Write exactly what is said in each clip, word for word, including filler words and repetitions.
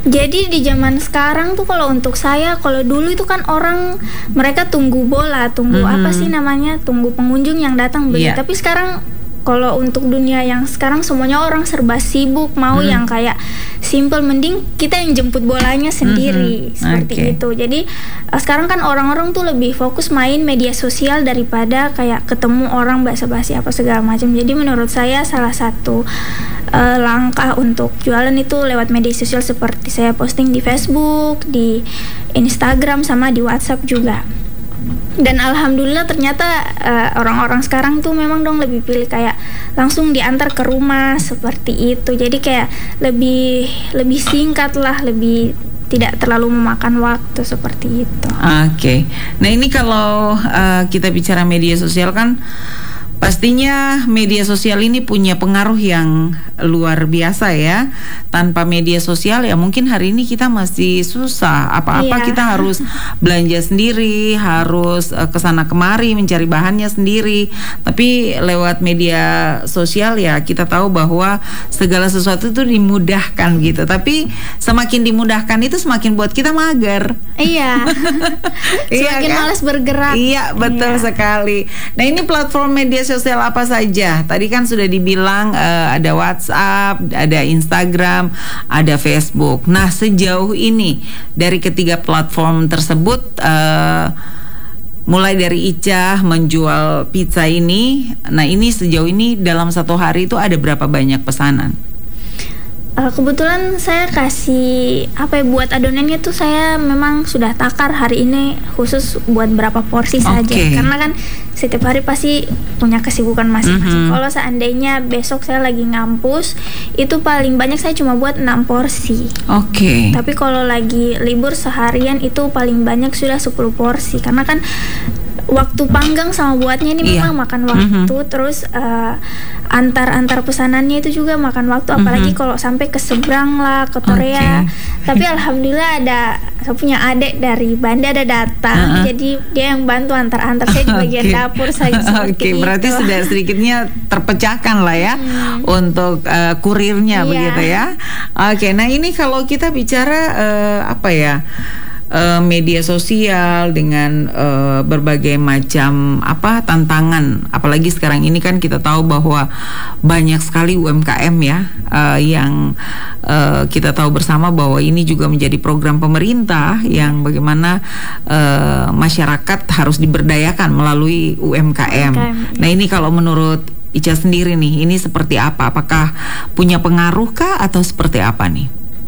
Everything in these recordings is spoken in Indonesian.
Jadi di zaman sekarang tuh kalau untuk saya, kalau dulu itu kan orang mereka tunggu bola, tunggu Mm-hmm. apa sih namanya, tunggu pengunjung yang datang beli. Yeah. Tapi sekarang kalau untuk dunia yang sekarang semuanya orang serba sibuk, mau Mm-hmm. yang kayak simple, mending kita yang jemput bolanya sendiri, Mm-hmm. seperti Okay. itu. Jadi uh, sekarang kan orang-orang tuh lebih fokus main media sosial daripada kayak ketemu orang basa-basi apa segala macam. Jadi menurut saya salah satu uh, langkah untuk jualan itu lewat media sosial seperti saya posting di Facebook, di Instagram, sama di WhatsApp juga. Dan alhamdulillah ternyata uh, orang-orang sekarang tuh memang dong lebih pilih kayak langsung diantar ke rumah seperti itu. Jadi kayak lebih lebih singkat lah, lebih tidak terlalu memakan waktu seperti itu. Oke. Okay. Nah ini kalau uh, kita bicara media sosial kan pastinya media sosial ini punya pengaruh yang luar biasa ya. Tanpa media sosial ya mungkin hari ini kita masih susah. Apa-apa Iya. kita harus belanja sendiri, harus uh, kesana kemari mencari bahannya sendiri. Tapi lewat media sosial ya kita tahu bahwa segala sesuatu itu dimudahkan gitu. Tapi semakin dimudahkan itu semakin buat kita mager. Iya. Semakin kan? malas bergerak. Iya, betul Iya. sekali. Nah, ini platform media sosial apa saja? Tadi kan sudah dibilang uh, ada WhatsApp, ada Instagram, ada Facebook. Nah, sejauh ini dari ketiga platform tersebut uh, mulai dari Ica menjual pizza ini, nah ini sejauh ini dalam satu hari itu ada berapa banyak pesanan? Uh, kebetulan saya kasih apa ya, buat adonannya tuh saya memang sudah takar hari ini khusus buat berapa porsi saja. Oke. Karena kan setiap hari pasti punya kesibukan masing-masing. Mhm. Kalau seandainya besok saya lagi ngampus, itu paling banyak saya cuma buat enam porsi. Oke. Tapi kalau lagi libur seharian itu paling banyak sudah sepuluh porsi. Karena kan waktu panggang sama buatnya ini Iya. memang makan waktu. Mhm. Terus uh, antar-antar pesanannya itu juga makan waktu. Apalagi Mhm. kalau sampai ke seberang lah, ke Korea. Oke. Tapi alhamdulillah ada, saya punya adik dari Banda ada datang. Uh-uh. Jadi dia yang bantu antar-antar, saya di bagian Oke. dapur saja seperti Oke, itu. berarti sudah sedikitnya terpecahkan lah ya Hmm. untuk uh, kurirnya Iya. begitu ya. Oke, nah ini kalau kita bicara uh, apa ya? Uh, media sosial dengan uh, berbagai macam apa tantangan, apalagi sekarang ini kan kita tahu bahwa banyak sekali U M K M ya uh, yang uh, kita tahu bersama bahwa ini juga menjadi program pemerintah yang bagaimana uh, masyarakat harus diberdayakan melalui U M K M. U M K M, ya. Nah ini kalau menurut Ica sendiri nih, ini seperti apa? Apakah punya pengaruh kah atau seperti apa nih?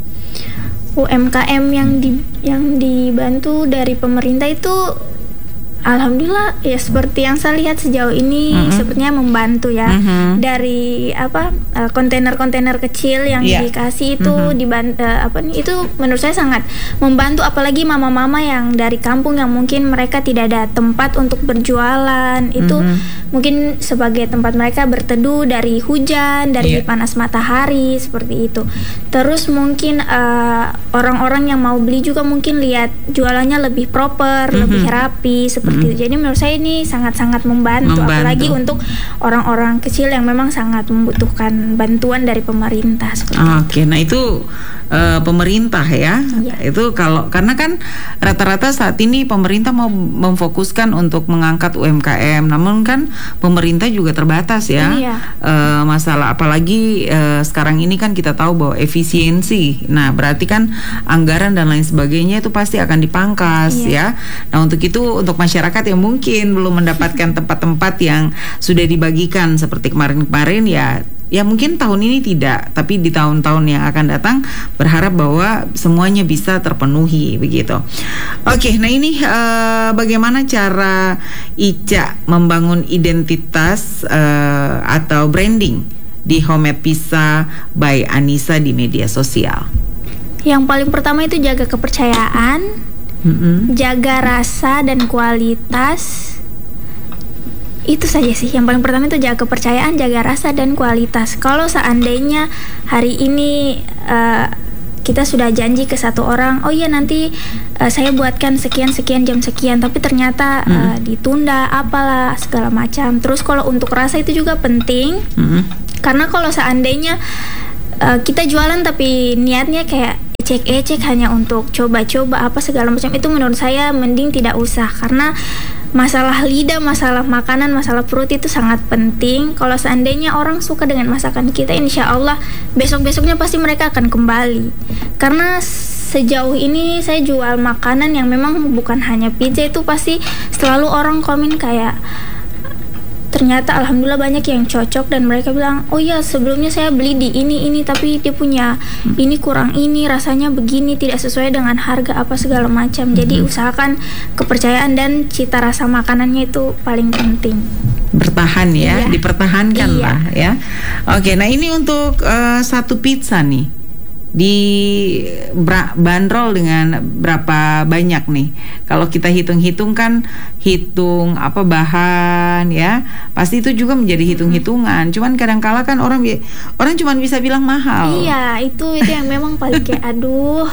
U M K M yang di yang dibantu dari pemerintah itu alhamdulillah ya seperti yang saya lihat sejauh ini Mm-hmm. sepertinya membantu ya. Mhm. Dari apa uh, kontainer-kontainer kecil yang Iya. dikasih itu Mhm. diban- uh, apa nih itu menurut saya sangat membantu, apalagi mama-mama yang dari kampung yang mungkin mereka tidak ada tempat untuk berjualan itu Mhm. mungkin sebagai tempat mereka berteduh dari hujan, dari Iya. panas matahari seperti itu. Terus mungkin uh, orang-orang yang mau beli juga mungkin lihat jualannya lebih proper, Mhm. lebih rapi seperti itu. Jadi menurut saya ini sangat-sangat membantu, Membantu. apalagi untuk orang-orang kecil yang memang sangat membutuhkan bantuan dari pemerintah seperti itu. Oke, nah itu uh, pemerintah ya. Iya. Itu kalau karena kan rata-rata saat ini pemerintah mau memfokuskan untuk mengangkat U M K M, namun kan pemerintah juga terbatas ya. Iya. Uh, masalah apalagi uh, sekarang ini kan kita tahu bahwa efisiensi. Nah, berarti kan anggaran dan lain sebagainya itu pasti akan dipangkas Iya. ya. Nah, untuk itu untuk masyarakat yang mungkin belum mendapatkan tempat-tempat yang sudah dibagikan seperti kemarin-kemarin ya ya mungkin tahun ini tidak, tapi di tahun-tahun yang akan datang berharap bahwa semuanya bisa terpenuhi begitu. Oke, nah ini uh, bagaimana cara Ica membangun identitas uh, atau branding di Homemade Pizza by Anissa di media sosial? Yang paling pertama itu jaga kepercayaan, Mm-mm. jaga rasa dan kualitas. Itu saja sih. Yang paling pertama itu jaga kepercayaan, jaga rasa dan kualitas. Kalau seandainya hari ini uh, kita sudah janji ke satu orang, oh iya nanti uh, saya buatkan sekian sekian jam sekian, tapi ternyata uh, ditunda apalah segala macam. Terus kalau untuk rasa itu juga penting, Mm-mm. karena kalau seandainya uh, kita jualan tapi niatnya kayak ecek-ecek hanya untuk coba-coba apa segala macam, itu menurut saya mending tidak usah, karena masalah lidah, masalah makanan, masalah perut itu sangat penting. Kalau seandainya orang suka dengan masakan kita, insya Allah besok-besoknya pasti mereka akan kembali. Karena sejauh ini saya jual makanan yang memang bukan hanya pizza, itu pasti selalu orang komen kayak, ternyata alhamdulillah banyak yang cocok, dan mereka bilang, oh iya sebelumnya saya beli di ini ini tapi dia punya ini kurang ini, rasanya begini, tidak sesuai dengan harga apa segala macam. Jadi usahakan kepercayaan dan cita rasa makanannya itu paling penting. Bertahan ya, Iya. dipertahankan Iya. lah ya. Oke, nah ini untuk uh, satu pizza nih dibanderol dengan berapa banyak nih? Kalau kita hitung-hitung kan, hitung apa bahan ya, pasti itu juga menjadi hitung-hitungan. Cuman kadang-kala kan orang bi- orang cuman bisa bilang mahal. Iya, itu itu yang memang paling kayak aduh,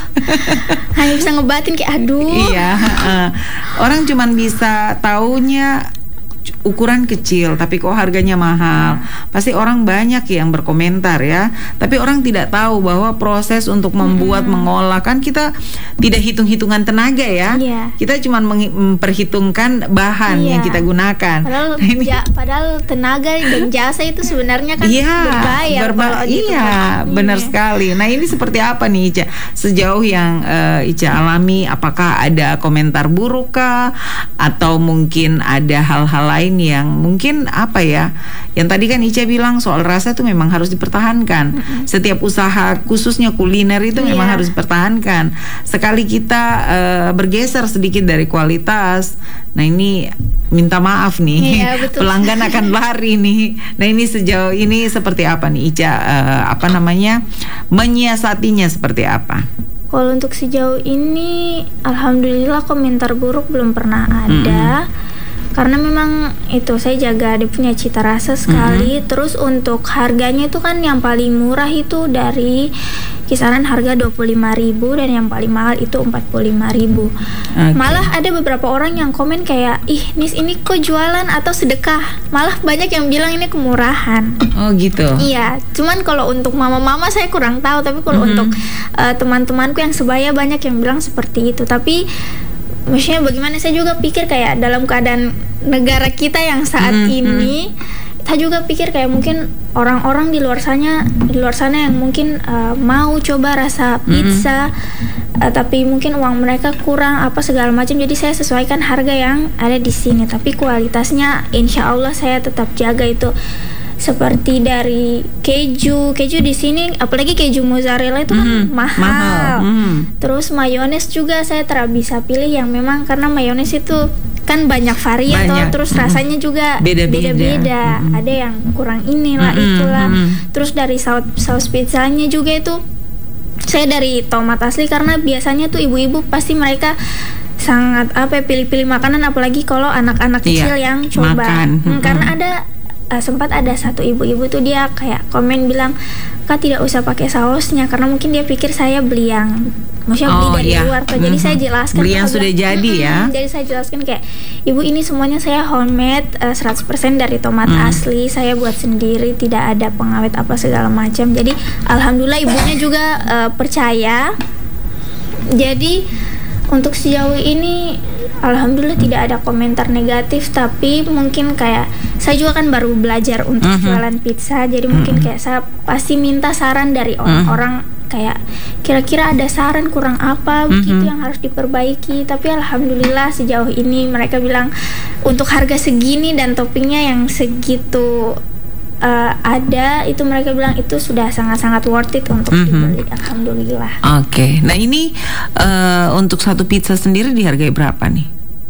hanya bisa ngebatin kayak aduh. Iya, uh, orang cuman bisa taunya ukuran kecil tapi kok harganya mahal. Pasti orang banyak yang berkomentar ya, tapi orang tidak tahu bahwa proses untuk membuat, hmm. mengolah, kan kita tidak hitung-hitungan tenaga ya. Iya. Kita cuma meng- memperhitungkan bahan Iya. yang kita gunakan. Padahal, Ini- ja, padahal tenaga dan jasa itu sebenarnya kan Iya, berbayar berba- kalau iya, ditukar. benar Iya. sekali. Nah, ini seperti apa nih Ica? Sejauh yang uh, Ica alami, apakah ada komentar buruk kah? Atau mungkin ada hal-hal lain yang mungkin apa ya? Yang tadi kan Ica bilang soal rasa itu memang harus dipertahankan. Mm-hmm. Setiap usaha khususnya kuliner itu Iya. memang harus dipertahankan. Sekali kita uh, bergeser sedikit dari kualitas, nah ini minta maaf nih, Iya, betul. pelanggan akan lari nih. Nah ini sejauh ini seperti apa nih Ica, uh, apa namanya, menyiasatinya seperti apa? Kalau untuk sejauh ini, alhamdulillah komentar buruk belum pernah ada. Mm-hmm. Karena memang itu saya jaga dia punya cita rasa sekali. Mm-hmm. Terus untuk harganya itu kan yang paling murah itu dari kisaran harga dua puluh lima ribu dan yang paling mahal itu empat puluh lima ribu. Okay. Malah ada beberapa orang yang komen kayak, ih Nis ini kok jualan atau sedekah? Malah banyak yang bilang ini kemurahan. Oh gitu. Iya, cuman kalau untuk mama-mama saya kurang tahu, tapi kalau mm-hmm. untuk uh, teman-temanku yang sebaya banyak yang bilang seperti itu. Tapi maksudnya bagaimana, saya juga pikir kayak dalam keadaan negara kita yang saat mm-hmm. ini, saya juga pikir kayak mungkin orang-orang di luar sana di luar sana yang mungkin uh, mau coba rasa pizza, mm-hmm. uh, tapi mungkin uang mereka kurang apa segala macam, jadi saya sesuaikan harga yang ada di sini, tapi kualitasnya insya Allah saya tetap jaga itu. Seperti dari keju, keju di sini, apalagi keju mozzarella itu kan mm, mahal. mahal. Mm. Terus mayones juga saya tidak bisa pilih yang memang, karena mayones itu kan banyak varian banyak. Tuh, terus rasanya juga beda-beda. beda-beda. Mm-hmm. Ada yang kurang inilah mm-hmm. itulah. Mm-hmm. Terus dari saus saus pizzanya juga itu saya dari tomat asli, karena biasanya tuh ibu-ibu pasti mereka sangat apa pilih-pilih makanan, apalagi kalau anak-anak kecil iya, yang coba. Makan. Hmm, karena ada Uh, sempat ada satu ibu-ibu tuh dia kayak komen bilang, Kak tidak usah pakai sausnya, karena mungkin dia pikir saya beli yang maksudnya beli oh, dari iya. luar tuh. Jadi mm-hmm. saya jelaskan beli yang sudah bilang, jadi ya. Jadi saya jelaskan kayak, ibu ini semuanya saya homemade uh, seratus persen dari tomat mm. asli, saya buat sendiri, tidak ada pengawet apa segala macam. Jadi alhamdulillah ibunya juga uh, percaya. Jadi untuk sejauh ini alhamdulillah tidak ada komentar negatif, tapi mungkin kayak saya juga kan baru belajar untuk uh-huh. jualan pizza, jadi uh-huh. mungkin kayak saya pasti minta saran dari orang-orang uh-huh. kayak kira-kira ada saran kurang apa begitu uh-huh. yang harus diperbaiki. Tapi alhamdulillah sejauh ini mereka bilang untuk harga segini dan toppingnya yang segitu Uh, ada, itu mereka bilang itu sudah sangat-sangat worth it untuk mm-hmm. dibeli. Alhamdulillah. Oke, okay. Nah ini uh, untuk satu pizza sendiri dihargai berapa nih?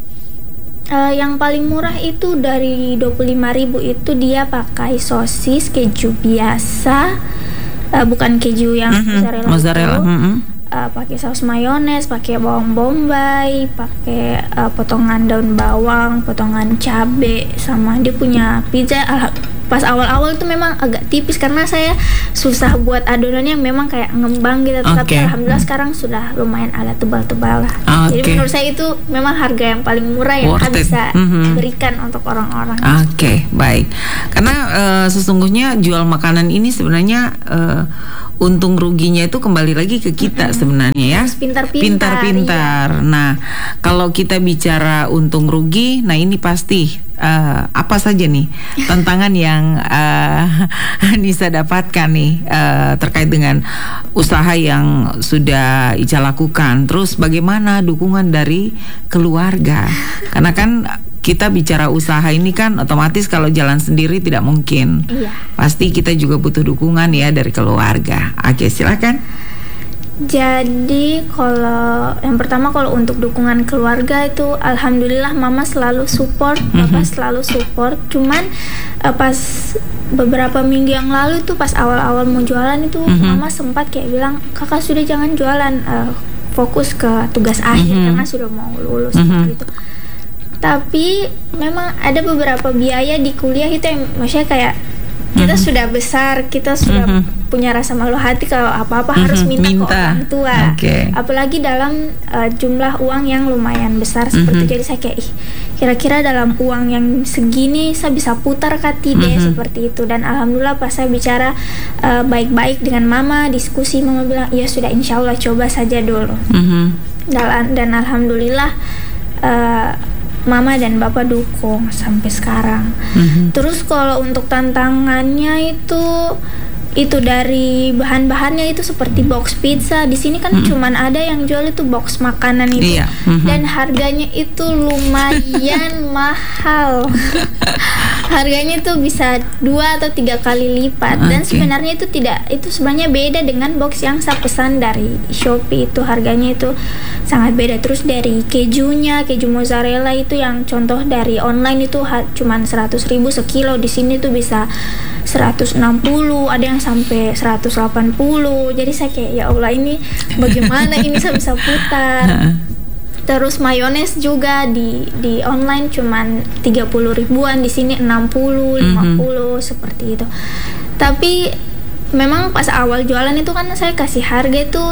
Uh, yang paling murah itu dari dua puluh lima ribu itu dia pakai sosis keju biasa, uh, bukan keju yang mm-hmm. mozzarella. Mozzarella. Mm-hmm. Uh, pakai saus mayones, pakai bawang bombay, pakai uh, potongan daun bawang, potongan cabe, sama dia punya pizza. Uh, pas awal-awal tuh memang agak tipis karena saya susah buat adonan yang memang kayak ngembang gitu. Tapi Okay. alhamdulillah sekarang sudah lumayan agak tebal-tebal lah. Jadi Okay. menurut saya itu memang harga yang paling murah yang Worth kita it. bisa Mhm. berikan untuk orang-orang. Oke, baik. Karena eh, sesungguhnya jual makanan ini sebenarnya eh, untung ruginya itu kembali lagi ke kita sebenarnya ya. Harus pintar-pintar, Pintar-pintar. Nah, kalau kita bicara untung rugi, nah ini pasti eh, apa saja nih tantangan yang eh, Nisa dapatkan nih eh, terkait dengan usaha yang sudah Ica lakukan. Terus bagaimana dukungan dari keluarga? Karena kan kita bicara usaha ini kan otomatis kalau jalan sendiri tidak mungkin. Iya. Pasti kita juga butuh dukungan ya dari keluarga. Oke, silakan. Jadi kalau yang pertama kalau untuk dukungan keluarga itu alhamdulillah mama selalu support, papa selalu support. Cuman eh, pas beberapa minggu yang lalu itu pas awal-awal mau jualan itu mama sempat kayak bilang, "Kakak sudah jangan jualan, eh, fokus ke tugas akhir karena sudah mau lulus." Gitu. Tapi memang ada beberapa biaya di kuliah itu yang maksudnya kayak kita sudah besar, kita sudah punya rasa malu hati kalau apa-apa harus minta, ke minta. orang tua. Oke. Apalagi dalam uh, jumlah uang yang lumayan besar seperti itu. Jadi saya kayak ih, kira-kira dalam uang yang segini saya bisa putar kah tidak seperti itu. Dan alhamdulillah pas saya bicara uh, baik-baik dengan mama, diskusi, mama bilang ya sudah insya Allah coba saja dulu. Mhm. Dan, dan alhamdulillah uh, mama dan bapak dukung sampai sekarang. Mhm. Terus kalau untuk tantangannya itu itu dari bahan-bahannya itu seperti box pizza. Di sini kan cuman ada yang jual itu box makanan itu. Iya. Mhm. Dan harganya itu lumayan mahal. Harganya itu bisa dua atau tiga kali lipat. Dan Oke. sebenarnya itu tidak, itu sebenarnya beda dengan box yang saya pesan dari Shopee. Itu harganya itu sangat beda. Terus dari kejunya, keju mozzarella itu yang contoh dari online itu ha- cuman seratus ribu sekilo. Di sini tuh bisa seratus enam puluh, ada yang sampai seratus delapan puluh. Jadi saya kayak ya Allah, ini bagaimana ini saya bisa putar. Terus mayones juga di di online cuman tiga puluh ribuan, di sini enam puluh, lima puluh seperti itu. Tapi memang pas awal jualan itu kan saya kasih harga itu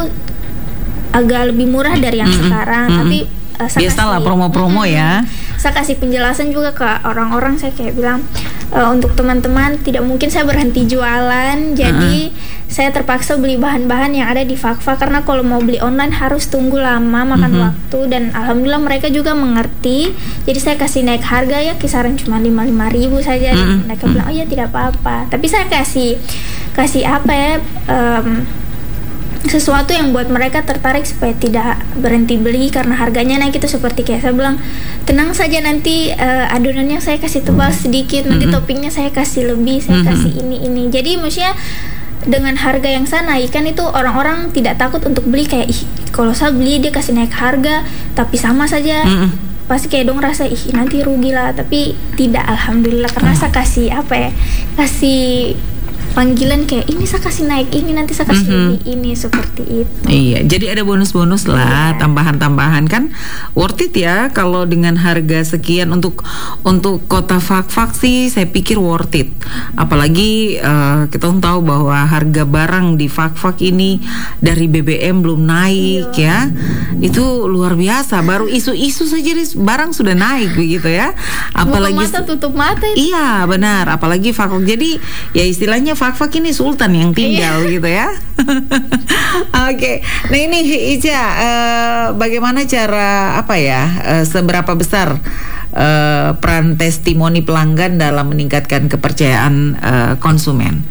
agak lebih murah dari yang sekarang, tapi uh, saya Biasalah kasih- promo-promo Mm-mm. ya. Saya kasih penjelasan juga ke orang-orang, saya kayak bilang e, untuk teman-teman tidak mungkin saya berhenti jualan, jadi saya terpaksa beli bahan-bahan yang ada di Fakfa karena kalau mau beli online harus tunggu lama, makan waktu. Dan alhamdulillah mereka juga mengerti, jadi saya kasih naik harga ya kisaran cuma lima lima ribu saja. Dan mereka bilang oh ya tidak apa-apa, tapi saya kasih kasih apa ya em, sesuatu yang buat mereka tertarik supaya tidak berhenti beli karena harganya naik. Itu seperti kayak saya bilang, tenang saja nanti uh, adonannya saya kasih tebal sedikit, nanti toppingnya saya kasih lebih, saya kasih ini ini. Jadi maksudnya dengan harga yang saya naikkan itu orang-orang tidak takut untuk beli, kayak ih kalau saya beli dia kasih naik harga tapi sama saja. Pasti kayak dong rasa ih nanti rugi lah, tapi tidak, alhamdulillah karena saya kasih apa ya, kasih panggilan kayak ini saya kasih naik ini, nanti saya kasih lebih ini, seperti itu. Iya, jadi ada bonus-bonus lah, tambahan-tambahan kan worth it ya kalau dengan harga sekian untuk untuk kota Fakfak sih saya pikir worth it. Apalagi eh, kita tahu bahwa harga barang di Fakfak ini dari B B M belum naik ya. Itu luar biasa, baru isu-isu saja nih, barang sudah naik begitu ya. Apalagi Buka mata tutup mata itu. iya benar, apalagi Fakfak. Jadi ya istilahnya Fakfak ini sultan yang tinggal gitu ya. Oke, nah ini Ica, eh, bagaimana cara apa ya, eh, seberapa besar eh, peran testimoni pelanggan dalam meningkatkan kepercayaan eh, konsumen?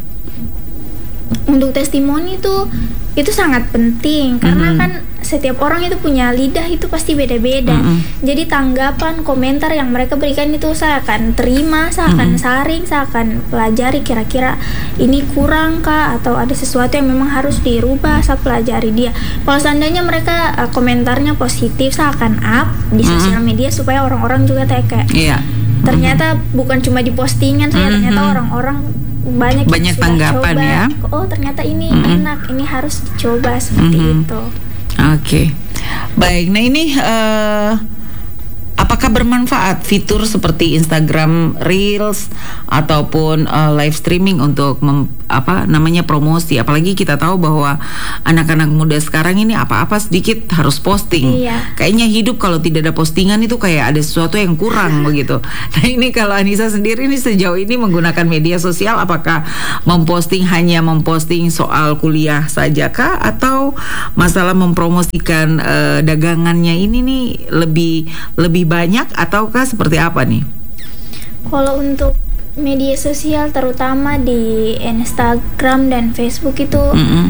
Untuk testimoni itu itu sangat penting karena kan setiap orang itu punya lidah itu pasti beda-beda. Jadi tanggapan, komentar yang mereka berikan itu saya akan terima, saya akan saring, saya akan pelajari kira-kira ini kurang kah atau ada sesuatu yang memang harus dirubah, saya pelajari dia. Kalau seandainya mereka uh, komentarnya positif, saya akan up di sosial media supaya orang-orang juga kayak Iya. ternyata bukan cuma di postingan saya, ternyata orang-orang banyak, yang Banyak sudah tanggapan coba. ya. Oh ternyata ini enak, ini harus dicoba seperti itu. Oke, baik. Nah ini eh, apa apakah bermanfaat fitur seperti Instagram Reels ataupun uh, live streaming untuk mem, apa namanya promosi? Apalagi kita tahu bahwa anak-anak muda sekarang ini apa-apa sedikit harus posting. Iya. Kayaknya hidup kalau tidak ada postingan itu kayak ada sesuatu yang kurang begitu. Nah ini kalau Anissa sendiri ini sejauh ini menggunakan media sosial, apakah memposting hanya memposting soal kuliah saja kah, atau masalah mempromosikan uh, dagangannya ini nih lebih lebih banyak ataukah seperti apa nih? Kalau untuk media sosial terutama di Instagram dan Facebook itu, mm-hmm.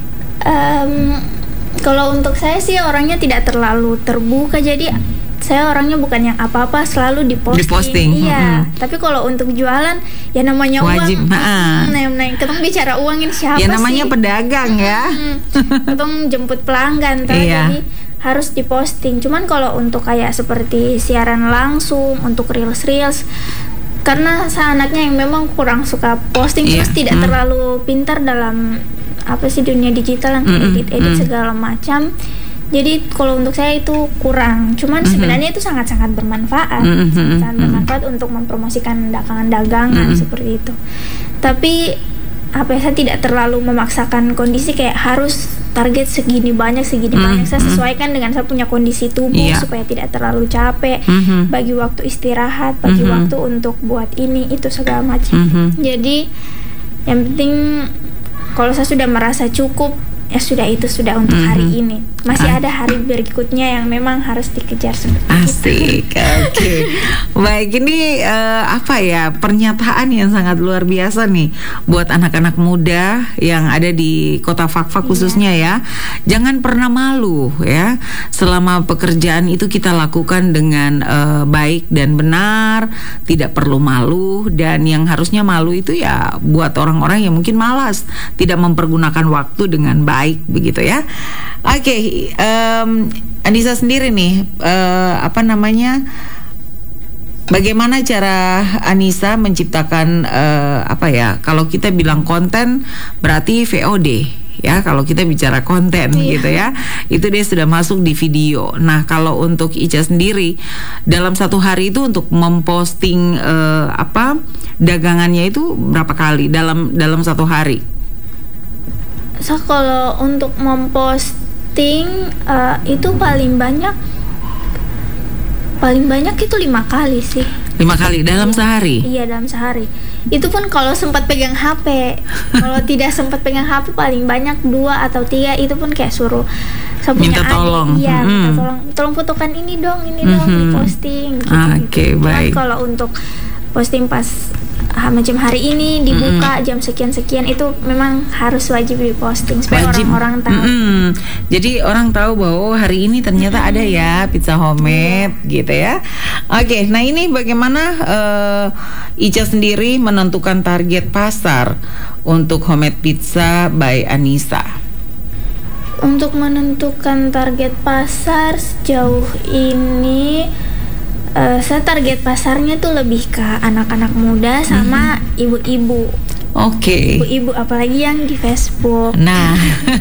um, kalau untuk saya sih orangnya tidak terlalu terbuka, jadi saya orangnya bukan yang apa-apa selalu diposting. Diposting. Iya. Mm-hmm. Tapi kalau untuk jualan ya namanya wajib. uang. Nah, nah, ketemu bicara uang ini siapa sih? Ya namanya sih? Pedagang ya. Ketemu jemput pelanggan, iya. Jadi harus diposting. Cuman kalau untuk kayak seperti siaran langsung, untuk reels-reels, karena saya anaknya yang memang kurang suka posting, yeah. terus tidak mm. terlalu pintar dalam apa sih dunia digital yang mm-hmm. edit-edit mm. segala macam. Jadi kalau untuk saya itu kurang. Cuman mm-hmm. sebenarnya itu sangat-sangat bermanfaat, mm-hmm. sangat-sangat bermanfaat mm-hmm. untuk mempromosikan dagangan-dagangan mm-hmm. seperti itu. Tapi apa ya, saya tidak terlalu memaksakan kondisi kayak harus target segini banyak segini mm, banyak. Saya sesuaikan mm. dengan saya punya kondisi tubuh, yeah. supaya tidak terlalu capek, mm-hmm. bagi waktu istirahat, bagi mm-hmm. waktu untuk buat ini itu segala macam. Mm-hmm. Jadi yang penting kalau saya sudah merasa cukup, ya sudah, itu sudah untuk mm-hmm. hari ini. Masih ah. ada hari berikutnya yang memang harus dikejar seperti Asik, oke. Okay. Baik, ini uh, apa ya, pernyataan yang sangat luar biasa nih buat anak-anak muda yang ada di Kota Fakfak khususnya ya. Jangan pernah malu ya. Selama pekerjaan itu kita lakukan dengan uh, baik dan benar, tidak perlu malu. Dan yang harusnya malu itu ya buat orang-orang yang mungkin malas, tidak mempergunakan waktu dengan baik, begitu ya. Oke, okay, um, Anissa sendiri nih, uh, apa namanya? Bagaimana cara Anissa menciptakan uh, apa ya? Kalau kita bilang konten berarti V O D ya. Kalau kita bicara konten iya. gitu ya, itu dia sudah masuk di video. Nah, kalau untuk Ica sendiri dalam satu hari itu untuk memposting uh, apa dagangannya itu berapa kali dalam dalam satu hari? So kalau untuk memposting uh, itu paling banyak paling banyak itu lima kali sih. Lima kali dalam iya. sehari? Iya, dalam sehari. Itu pun kalau sempat pegang H P. Kalau tidak sempat pegang H P paling banyak dua atau tiga. Itu pun kayak suruh saya punya minta tolong. Adik, iya, hmm. minta tolong. Tolong fotokan ini dong, ini mm-hmm. dong, diposting. Gitu, Oke, okay, gitu. baik. Kalau untuk posting pas ah, macam hari ini dibuka mm-hmm. jam sekian-sekian, itu memang harus wajib diposting supaya wajib. orang-orang tahu. Mm-hmm. Jadi orang tahu bahwa hari ini ternyata mm-hmm. ada ya pizza homemade yeah. gitu ya. Oke, okay, nah ini bagaimana uh, Ica sendiri menentukan target pasar untuk homemade pizza by Anissa? Untuk menentukan target pasar sejauh ini, Uh, saya target pasarnya tuh lebih ke anak-anak muda sama mm-hmm. ibu-ibu. Oke. Okay. Ibu-ibu apalagi yang di Facebook. Nah.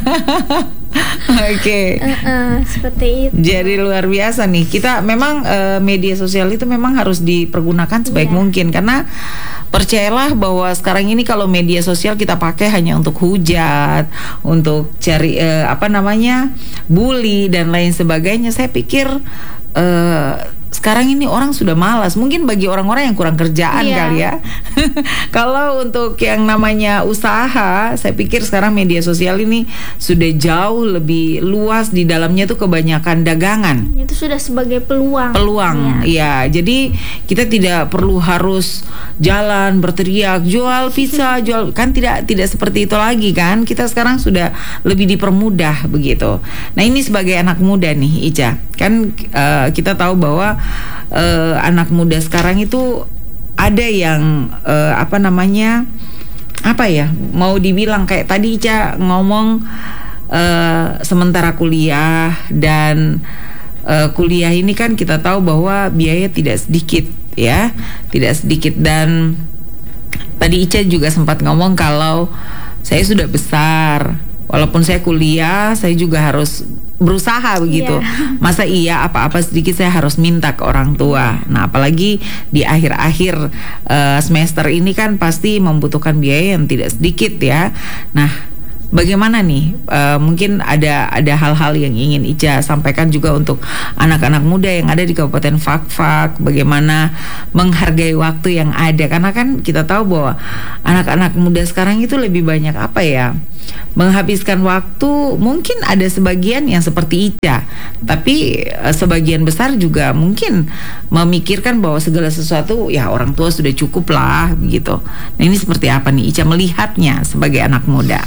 Oke. Okay. Uh-uh, seperti itu. Jadi luar biasa nih. Kita memang uh, media sosial itu memang harus dipergunakan sebaik yeah. mungkin, karena percayalah bahwa sekarang ini kalau media sosial kita pakai hanya untuk hujat, untuk cari uh, apa namanya, bully dan lain sebagainya, saya pikir uh, sekarang ini orang sudah malas. Mungkin bagi orang-orang yang kurang kerjaan yeah. kali ya. Kalau untuk yang namanya usaha, saya pikir sekarang media sosial ini sudah jauh lebih luas. Di dalamnya tuh kebanyakan dagangan. Itu sudah sebagai peluang. Peluang, ya. ya. Jadi kita tidak perlu harus jalan berteriak jual pizza, jual, kan tidak tidak seperti itu lagi kan. Kita sekarang sudah lebih dipermudah begitu. Nah, ini sebagai anak muda nih Ica, kan uh, kita tahu bahwa uh, anak muda sekarang itu ada yang uh, apa namanya, apa ya, mau dibilang kayak tadi Ica ngomong uh, sementara kuliah, dan uh, kuliah ini kan kita tahu bahwa biaya tidak sedikit ya, tidak sedikit. Dan tadi Ica juga sempat ngomong kalau saya sudah besar, walaupun saya kuliah, saya juga harus berusaha begitu. Iya. Masa iya apa-apa sedikit saya harus minta ke orang tua. Nah, apalagi di akhir-akhir uh, semester ini kan pasti membutuhkan biaya yang tidak sedikit ya. Nah, bagaimana nih? Uh, mungkin ada ada hal-hal yang ingin Ica sampaikan juga untuk anak-anak muda yang ada di Kabupaten Fakfak. Bagaimana menghargai waktu yang ada? Karena kan kita tahu bahwa anak-anak muda sekarang itu lebih banyak apa ya? Menghabiskan waktu. Mungkin ada sebagian yang seperti Ica, tapi uh, sebagian besar juga mungkin memikirkan bahwa segala sesuatu ya orang tua sudah cukup lah begitu. Nah, ini seperti apa nih Ica melihatnya sebagai anak muda?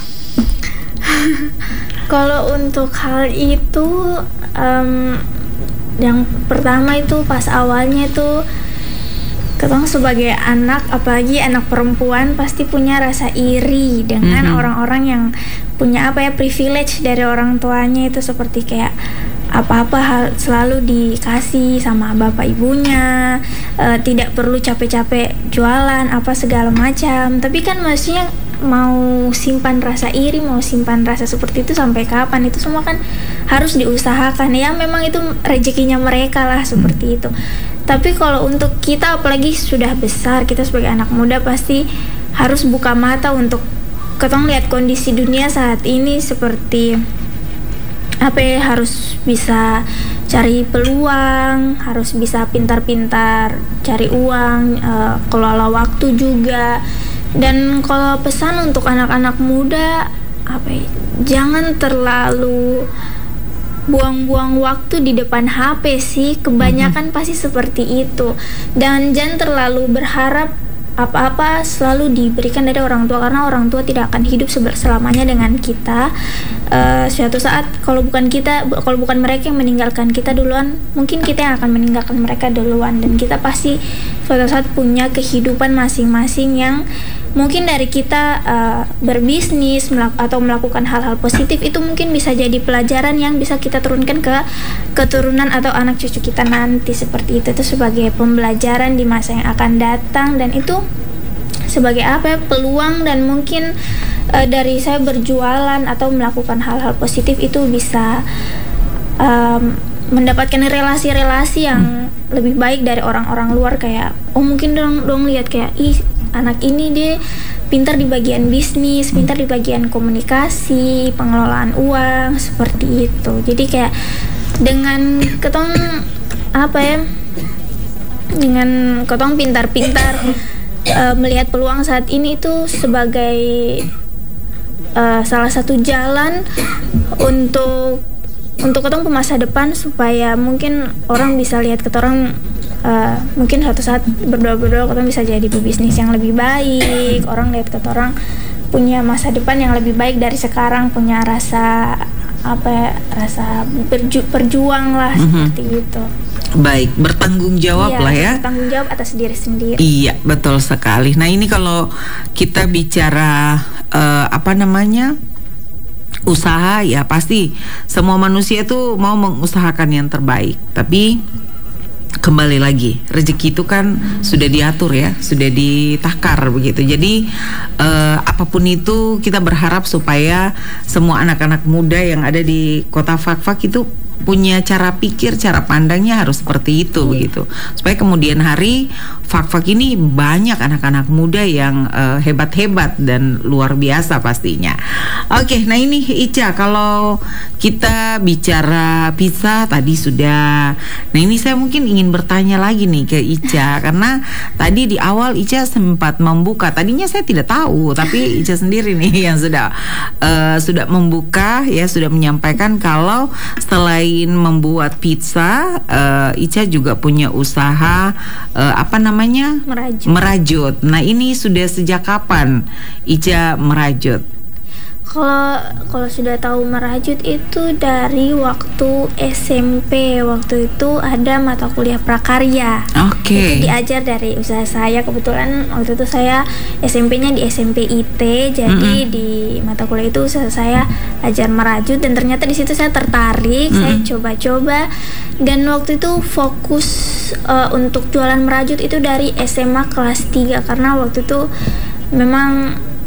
Kalau untuk hal itu, um, yang pertama itu pas awalnya itu, ketong sebagai anak, apalagi anak perempuan, pasti punya rasa iri dengan mm-hmm. orang-orang yang punya apa ya privilege dari orang tuanya, itu seperti kayak apa-apa hal selalu dikasih sama bapak ibunya, uh, tidak perlu capek-capek jualan apa segala macam. Tapi kan maksudnya mau simpan rasa iri, mau simpan rasa seperti itu sampai kapan? Itu semua kan harus diusahakan ya, memang itu rezekinya mereka lah seperti itu. Tapi kalau untuk kita, apalagi sudah besar, kita sebagai anak muda pasti harus buka mata untuk ketong lihat kondisi dunia saat ini seperti apa ya, harus bisa cari peluang, harus bisa pintar-pintar cari uang, uh, kelola waktu juga. Dan kalau pesan untuk anak-anak muda, apa ya, jangan terlalu buang-buang waktu di depan H P sih. Kebanyakan mm-hmm. pasti seperti itu. Dan jangan terlalu berharap apa-apa selalu diberikan dari orang tua, karena orang tua tidak akan hidup selamanya dengan kita. Uh, suatu saat kalau bukan kita, kalau bukan mereka yang meninggalkan kita duluan, mungkin kita yang akan meninggalkan mereka duluan. Dan kita pasti suatu saat punya kehidupan masing-masing yang mungkin dari kita uh, berbisnis melak- atau melakukan hal-hal positif, itu mungkin bisa jadi pelajaran yang bisa kita turunkan ke keturunan atau anak cucu kita nanti seperti itu. Itu sebagai pembelajaran di masa yang akan datang, dan itu sebagai apa ya, peluang. Dan mungkin uh, dari saya berjualan atau melakukan hal-hal positif itu bisa um, mendapatkan relasi-relasi yang hmm. lebih baik dari orang-orang luar. Kayak oh mungkin dong dong lihat kayak ih anak ini dia pintar di bagian bisnis, pintar di bagian komunikasi, pengelolaan uang, seperti itu. Jadi kayak dengan ketong apa ya, dengan ketong pintar-pintar uh, melihat peluang saat ini itu sebagai uh, salah satu jalan untuk untuk ketong ke masa depan, supaya mungkin orang bisa lihat ketorang. Uh, mungkin suatu saat berdoa-berdoa kita bisa jadi pebisnis yang lebih baik. Orang lihat kata orang punya masa depan yang lebih baik dari sekarang, punya rasa apa ya, rasa berju, berjuang lah mm-hmm. seperti itu. Baik, bertanggung jawab iya, lah ya. Bertanggung jawab atas diri sendiri. Iya, betul sekali. Nah, ini kalau kita bicara uh, apa namanya? usaha, ya pasti semua manusia itu mau mengusahakan yang terbaik. Tapi kembali lagi, rezeki itu kan sudah diatur ya, sudah ditakar begitu. Jadi eh, apapun itu kita berharap supaya semua anak-anak muda yang ada di kota Fakfak itu punya cara pikir, cara pandangnya harus seperti itu begitu. Supaya kemudian hari Fakfak ini banyak anak-anak muda yang uh, hebat-hebat dan luar biasa pastinya. Oke, nah ini Ica, kalau kita bicara pizza tadi sudah. Nah ini saya mungkin ingin bertanya lagi nih ke Ica karena tadi di awal Ica sempat membuka. Tadinya saya tidak tahu, tapi Ica sendiri nih yang sudah uh, sudah membuka ya, sudah menyampaikan kalau selain membuat pizza, uh, Ica juga punya usaha uh, apa namanya merajut. merajut. Nah ini sudah sejak kapan Ica merajut? Kalau kalau sudah tahu merajut itu dari waktu S M P. Waktu itu ada mata kuliah prakarya. Oke. Okay. Itu diajar dari usaha saya. Kebetulan waktu itu saya S M P-nya di S M P I T. Jadi mm-hmm. di mata kuliah itu usaha saya ajar merajut, dan ternyata di situ saya tertarik. Mm-hmm. Saya coba-coba, dan waktu itu fokus uh, untuk jualan merajut itu dari S M A kelas tiga, karena waktu itu memang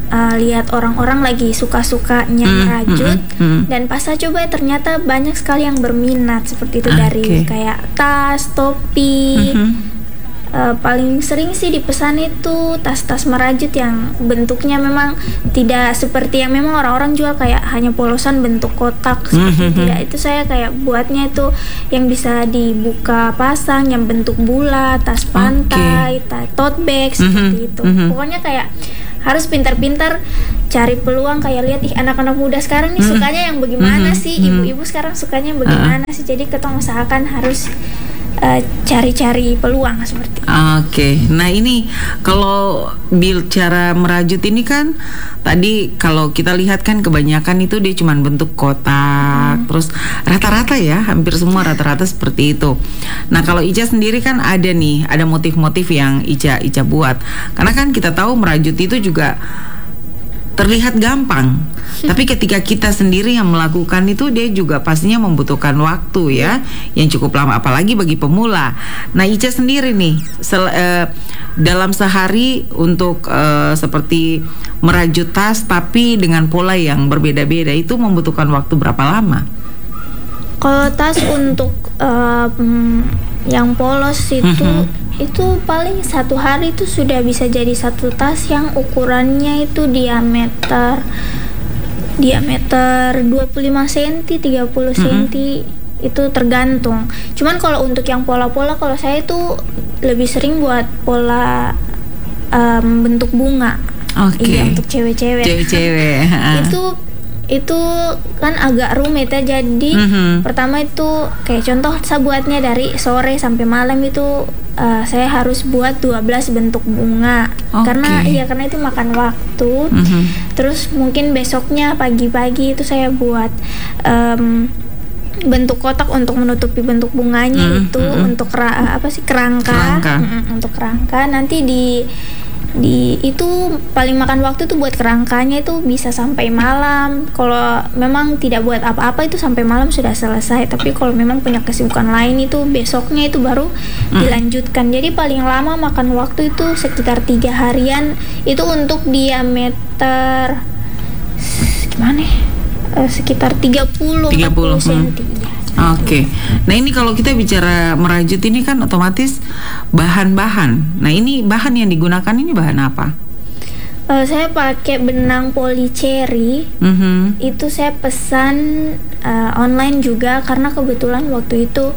uh, lihat orang-orang lagi suka-sukanya Hmm, merajut, hmm, hmm. dan pas saya coba ternyata banyak sekali yang berminat seperti itu, Oke. dari kayak tas, topi. Mhm. Uh, paling sering sih dipesan itu tas-tas merajut yang bentuknya memang tidak seperti yang memang orang-orang jual, kayak hanya polosan bentuk kotak seperti Mhm. tidak. Itu saya kayak buatnya itu yang bisa dibuka pasang, yang bentuk bulat, tas pantai, ta- tote bag seperti Mhm. itu. Mhm. Pokoknya kayak harus pintar-pintar cari peluang, kayak lihat ih anak-anak muda sekarang nih Mhm. sukanya yang bagaimana Mhm. sih, Mhm. ibu-ibu sekarang sukanya yang bagaimana sih. Jadi kita usahakan harus uh, cari-cari peluang seperti itu. Oke, nah ini kalau bicara merajut ini kan tadi kalau kita lihat kan kebanyakan itu dia cuma bentuk kotak, terus rata-rata ya hampir semua rata-rata seperti itu. Nah kalau Ica sendiri kan ada nih, ada motif-motif yang Ica Ica buat, karena kan kita tahu merajut itu juga terlihat gampang, tapi ketika kita sendiri yang melakukan itu dia juga pastinya membutuhkan waktu ya, yang cukup lama, apalagi bagi pemula. Nah Ica sendiri nih sel- eh, dalam sehari untuk eh, seperti merajut tas tapi dengan pola yang berbeda-beda itu membutuhkan waktu berapa lama? Kalau tas untuk uh, mm, yang polos itu Mhm. itu paling satu hari itu sudah bisa jadi satu tas yang ukurannya itu diameter diameter dua puluh lima sentimeter, tiga puluh sentimeter, itu tergantung. Cuman kalau untuk yang pola-pola, kalau saya itu lebih sering buat pola um, bentuk bunga. Oke. Iya, untuk cewek-cewek. Cewek-cewek. itu itu kan agak rumit ya, jadi Mhm. pertama itu kayak contoh saya buatnya dari sore sampai malam itu uh, saya harus buat dua belas bentuk bunga. Oke. Karena iya karena itu makan waktu. Mhm. Terus mungkin besoknya pagi-pagi itu saya buat um, bentuk kotak untuk menutupi bentuk bunganya. Mhm, Itu mhm. untuk ra- apa sih kerangka, Kerangka. Mm-mm, untuk kerangka. Nanti di di itu paling makan waktu tuh buat kerangkanya itu bisa sampai malam. Kalau memang tidak buat apa-apa itu sampai malam sudah selesai. Tapi kalau memang punya kesibukan lain itu besoknya itu baru dilanjutkan. Jadi paling lama makan waktu itu sekitar tiga harian. Itu untuk diameter gimana? ya? Eh, sekitar tiga puluh tiga puluh, empat puluh sentimeter. Iya. Oke, nah ini kalau kita bicara merajut ini kan otomatis bahan-bahan. Nah ini bahan yang digunakan ini bahan apa? Eh, saya pakai benang polycherry. Mhm. Itu saya pesan uh, online juga karena kebetulan waktu itu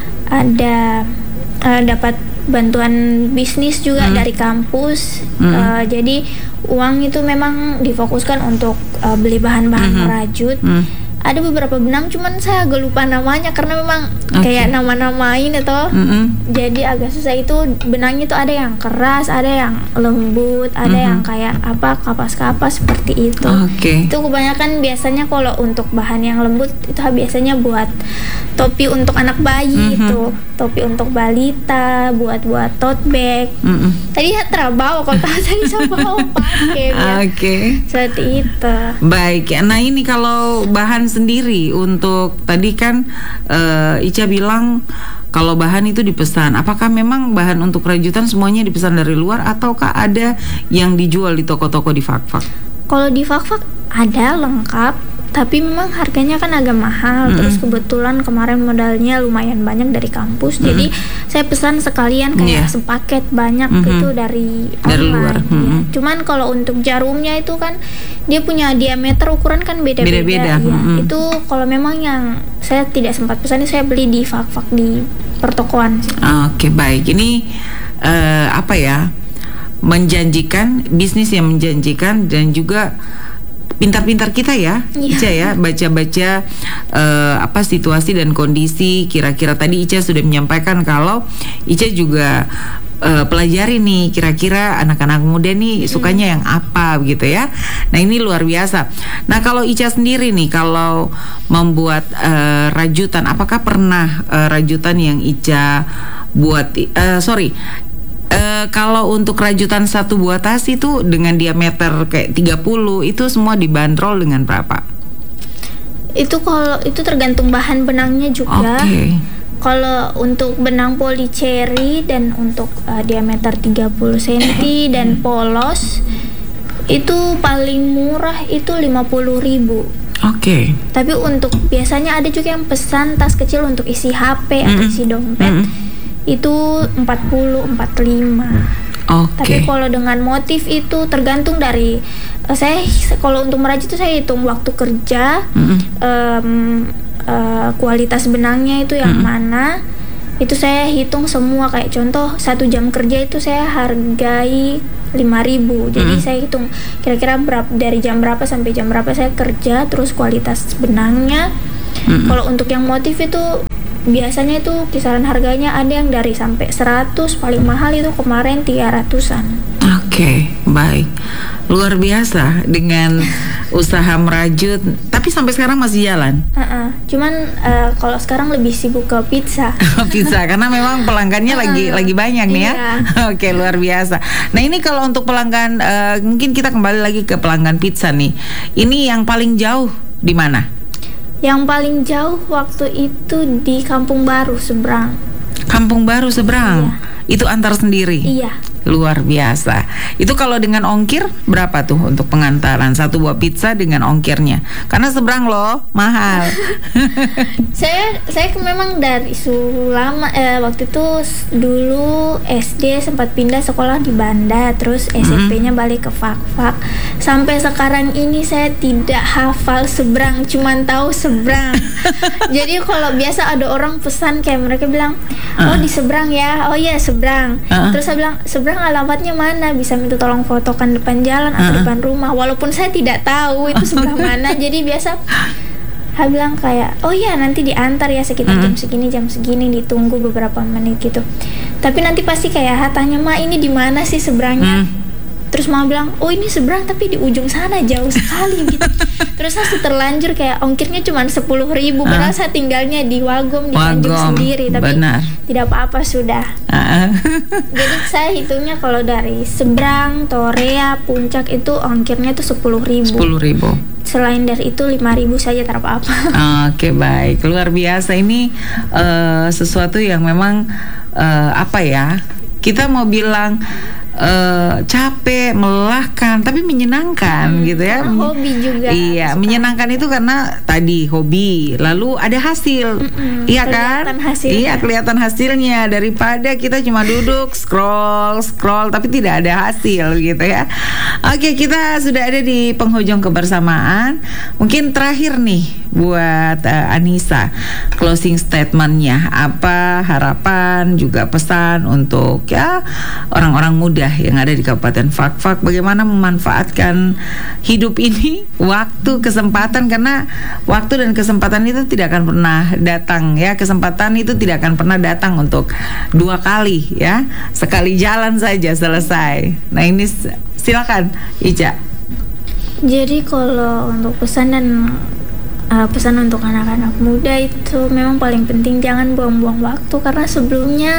ada uh, dapat bantuan bisnis juga Hmm. dari kampus. Hmm. Uh, jadi uang itu memang difokuskan untuk uh, beli bahan-bahan Mhm. merajut. Hmm. Ada beberapa benang, cuman saya agak lupa namanya karena memang Oke. kayak nama-namain atau Mhm. jadi agak susah. Itu benangnya itu ada yang keras, ada yang lembut, ada Mhm. yang kayak apa kapas-kapas seperti itu. Oke. Itu kebanyakan biasanya kalau untuk bahan yang lembut itu biasanya buat topi untuk anak bayi. Mhm. Itu topi untuk balita, buat buat tote bag. Mhm. Tadi saya terbawa kalau tahu saya bisa bawa pakai biar Oke. seperti itu. Baik, nah ini kalau bahan sendiri untuk tadi kan eh, Ica bilang kalau bahan itu dipesan. Apakah memang bahan untuk rajutan semuanya dipesan dari luar ataukah ada yang dijual di toko-toko di Fak-Fak? Kalau di Fak-Fak ada lengkap, tapi memang harganya kan agak mahal. Mm-mm. Terus kebetulan kemarin modalnya lumayan banyak dari kampus, Mm-mm. jadi saya pesan sekalian kayak Iya. sepaket banyak Mhm. gitu dari Dari online. luar. Iya. Mhm. Cuman kalau untuk jarumnya itu kan dia punya diameter ukuran kan beda-beda. Beda-beda. Iya. Mhm. Itu kalau memang yang saya tidak sempat pesan, saya beli di Fak-Fak di pertokoan sih. Oke, baik. Ini eh, apa ya? Menjanjikan, bisnis yang menjanjikan dan juga pintar-pintar kita ya, Iya. Ica ya, baca-baca eh, apa situasi dan kondisi. Kira-kira tadi Ica sudah menyampaikan kalau Ica juga eh, pelajari nih kira-kira anak-anak muda nih sukanya yang apa gitu ya. Nah ini luar biasa. Nah kalau Ica sendiri nih kalau membuat eh, rajutan, apakah pernah eh, rajutan yang Ica buat? eh, sorry. Eh, kalau untuk rajutan satu buah tas itu dengan diameter kayak tiga puluh itu semua dibanderol dengan berapa? Itu kalau itu tergantung bahan benangnya juga. Oke. Kalau untuk benang polycherry dan untuk uh, diameter tiga puluh sentimeter dan polos Itu paling murah itu lima puluh ribu. Oke. Okay. Tapi untuk biasanya ada juga yang pesan tas kecil untuk isi H P atau Mm-mm. isi dompet. Mm-mm. Itu empat puluh, empat puluh lima. Oke. Tapi kalau dengan motif itu tergantung dari uh, saya kalau untuk merajut itu saya hitung waktu kerja, Mm-mm. um, uh, kualitas benangnya itu yang Mm-mm. mana. Itu saya hitung semua, kayak contoh satu jam kerja itu saya hargai lima ribu. Jadi Mm-mm. saya hitung kira-kira berapa, dari jam berapa sampai jam berapa saya kerja, terus kualitas benangnya. Mm-mm. Kalau untuk yang motif itu biasanya itu kisaran harganya ada yang dari sampai seratus, paling mahal itu kemarin tiga ratusan. Oke, baik. Luar biasa dengan usaha merajut, tapi sampai sekarang masih jalan. Uh-uh. Cuman uh, kalau sekarang lebih sibuk ke pizza. Pizza karena memang pelanggannya Uh, lagi lagi banyak nih ya. iya. Oke, luar biasa. Nah, ini kalau untuk pelanggan eh, mungkin kita kembali lagi ke pelanggan pizza nih. Ini yang paling jauh di mana? Yang paling jauh waktu itu di Kampung Baru seberang. Kampung Baru seberang. Itu antar sendiri. Iya. Luar biasa. Itu kalau dengan ongkir berapa tuh untuk pengantaran satu buah pizza dengan ongkirnya? Karena seberang loh, mahal. saya saya ke- memang dari Sulama eh, waktu itu s- dulu S D sempat pindah sekolah di Banda, terus S M P-nya balik ke Fak-Fak. Sampai sekarang ini saya tidak hafal seberang, cuman tahu seberang. Jadi kalau biasa ada orang pesan kayak mereka bilang, "Oh, di seberang ya." "Oh iya, seberang." Uh-uh. Terus saya bilang, "Seberang alamatnya mana? Bisa minta tolong fotokan depan jalan atau Uh-uh. depan rumah." Walaupun saya tidak tahu itu sebelah mana. Jadi biasa saya bilang kayak, "Oh iya, nanti diantar ya sekitar Mm-mm. jam segini, jam segini, ditunggu beberapa menit gitu." Tapi nanti pasti kayak, "Ha, tanya Ma, ini di mana sih seberangnya?" Hmm. Terus Mama bilang, "Oh ini seberang tapi di ujung sana, jauh sekali." gitu. Terus saya terlanjur kayak ongkirnya cuma sepuluh ribu, padahal saya tinggalnya di Wagom, di Tanjung Wagom, sendiri. Tapi benar. tidak apa-apa sudah. Ah. Jadi saya hitungnya kalau dari seberang, Torea, Puncak itu ongkirnya tuh sepuluh ribu. sepuluh ribu. Selain dari itu lima ribu saja, tak apa-apa. Oke, baik, luar biasa. Ini eh, sesuatu yang memang eh, apa ya? Kita mau bilang eh, capek, melelahkan, tapi menyenangkan Hmm, gitu ya. karena hobi juga. Iya, Suka. menyenangkan itu karena tadi hobi, lalu ada hasil, Mm-mm, iya kan? kelihatan hasilnya. Iya, kelihatan hasilnya daripada kita cuma duduk scroll scroll tapi tidak ada hasil gitu ya. Oke, kita sudah ada di penghujung kebersamaan. Mungkin terakhir nih buat eh, Anissa, closing statementnya apa, harapan juga pesan untuk ya orang-orang muda yang ada di Kabupaten Fak-Fak, bagaimana memanfaatkan hidup ini, waktu, kesempatan, karena waktu dan kesempatan itu tidak akan pernah datang ya. Kesempatan itu tidak akan pernah datang untuk dua kali ya, sekali jalan saja selesai. Nah ini silakan Ica. Jadi kalau untuk pesan dan uh, pesan untuk anak-anak muda itu memang paling penting jangan buang-buang waktu, karena sebelumnya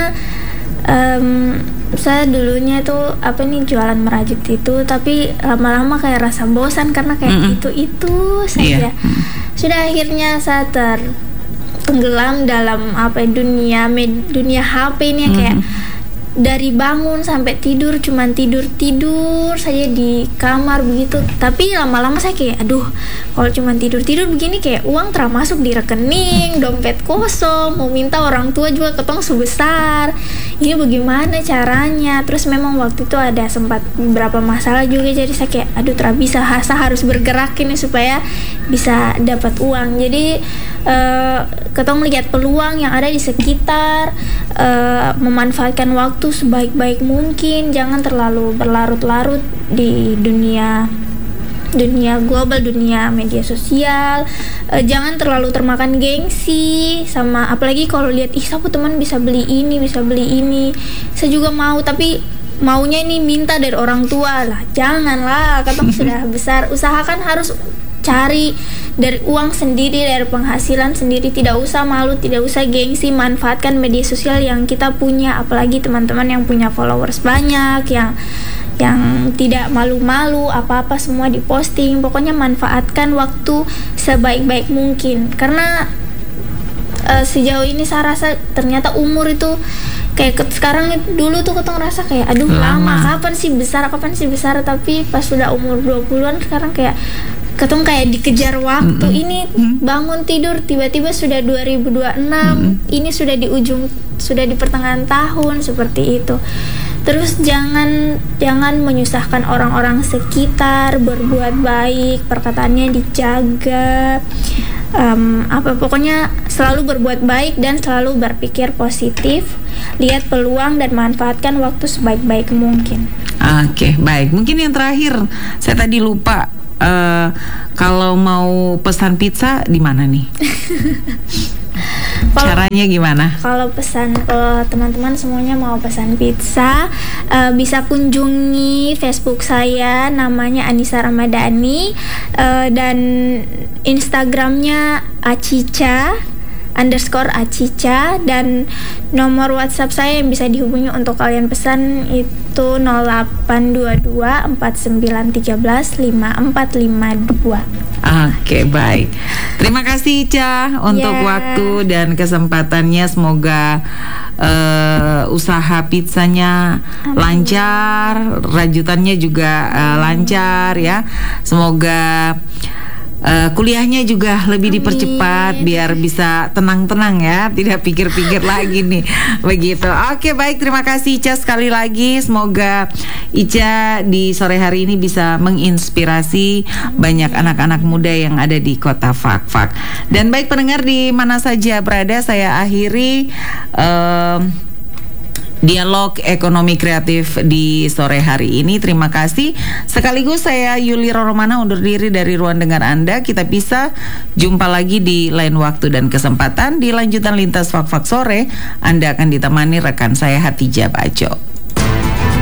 um, saya dulunya tuh apa nih jualan merajut itu, tapi lama-lama kayak rasa bosan karena kayak Mm-mm. itu-itu saja. Iya. Mm. Sudah akhirnya saya tertenggelam dalam apa ya, dunia med, dunia H P ini ya, kayak dari bangun sampai tidur cuman tidur-tidur saja di kamar begitu. Tapi lama-lama saya kayak aduh, kalau cuman tidur-tidur begini kayak uang termasuk di rekening, dompet kosong, mau minta orang tua juga ketong sebesar. Ini bagaimana caranya? Terus memang waktu itu ada sempat beberapa masalah juga, jadi saya kayak aduh terabisa, saya harus bergerak ini supaya bisa dapat uang. Jadi uh, ketong lihat peluang yang ada di sekitar, uh, memanfaatkan waktu sebaik-baik mungkin, jangan terlalu berlarut-larut di dunia dunia global, dunia media sosial. E, jangan terlalu termakan gengsi sama, apalagi kalau lihat ih siapa teman bisa beli ini, bisa beli ini, saya juga mau, tapi maunya ini minta dari orang tua lah. Janganlah, katong sudah besar, usahakan harus cari dari uang sendiri, dari penghasilan sendiri, tidak usah malu, tidak usah gengsi, manfaatkan media sosial yang kita punya, apalagi teman-teman yang punya followers banyak, yang yang tidak malu-malu, apa-apa semua diposting. Pokoknya manfaatkan waktu sebaik-baik mungkin, karena uh, sejauh ini saya rasa ternyata umur itu kayak ke, sekarang dulu tuh ketong ngerasa kayak aduh lama. lama kapan sih besar kapan sih besar tapi pas sudah umur dua puluhan sekarang kayak ketong kayak dikejar waktu. Mm-hmm. Ini bangun tidur tiba-tiba sudah dua ribu dua puluh enam. Mm-hmm. Ini sudah di ujung, sudah di pertengahan tahun, seperti itu. Terus jangan jangan menyusahkan orang-orang sekitar, berbuat baik, perkataannya dijaga. Um, apa pokoknya selalu berbuat baik dan selalu berpikir positif, lihat peluang dan manfaatkan waktu sebaik-baik mungkin. Oke, okay, baik. Mungkin yang terakhir, saya tadi lupa. Uh, kalau mau pesan pizza di mana nih? Kalo, caranya gimana? Kalau pesan, kalau teman-teman semuanya mau pesan pizza, uh, bisa kunjungi Facebook saya, namanya Anissa Ramadhani, uh, dan Instagramnya Acica underscore Acica, dan nomor WhatsApp saya yang bisa dihubungi untuk kalian pesan itu nol delapan dua dua empat sembilan satu tiga lima empat lima dua. Oke, okay, baik. Terima kasih Ica untuk yeah. waktu dan kesempatannya. Semoga uh, usaha pizzanya Amin. lancar, rajutannya juga uh, lancar ya. Semoga Uh, kuliahnya juga lebih Amin. dipercepat biar bisa tenang-tenang ya, tidak pikir-pikir lagi nih begitu. Oke, baik, terima kasih Ica sekali lagi. Semoga Ica di sore hari ini bisa menginspirasi Amin. banyak anak-anak muda yang ada di kota Fak-Fak. Dan baik pendengar di mana saja berada, saya akhiri uh, dialog ekonomi kreatif di sore hari ini. Terima kasih. Sekaligus saya Yuli Roromana undur diri dari ruang dengar Anda. Kita bisa jumpa lagi di lain waktu dan kesempatan. Di lanjutan Lintas Fak-Fak Sore, Anda akan ditemani rekan saya Hatijah Bajo.